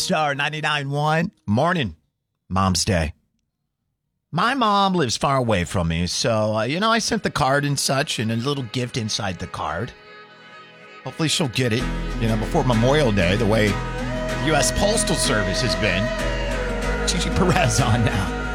Star 99.1. Morning, Mom's Day. My mom lives far away from me, so, I sent the card and such and a little gift inside the card. Hopefully she'll get it, before Memorial Day, the way U.S. Postal Service has been. Gigi Perez on now.